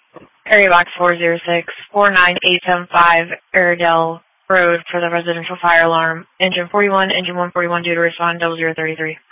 Area box 406-49875 Airedale Road for the residential fire alarm. Engine 41, engine 141 due to respond 0033.